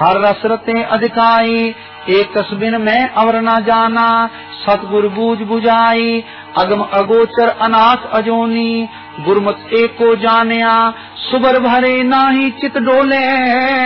हर रसरते अधिकाई, एक तस्बिन में अवर न जाना। सतगुरु बूझ बुझाई, अगम अगोचर अनाथ अजोनी। गुरमत एको जानिया, सुबर भरे नाही चित डोले।